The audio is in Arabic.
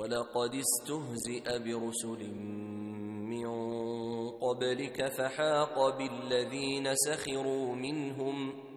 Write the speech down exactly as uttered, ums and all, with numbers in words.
ولقد استهزئ برسل من قبلك فحاق بالذين سخروا منهم